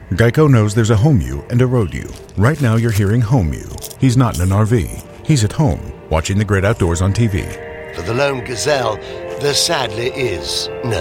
Geico knows there's a home you and a road you. Right now you're hearing home you. He's not in an RV. He's at home, watching the great outdoors on TV. For the lone gazelle, there sadly is no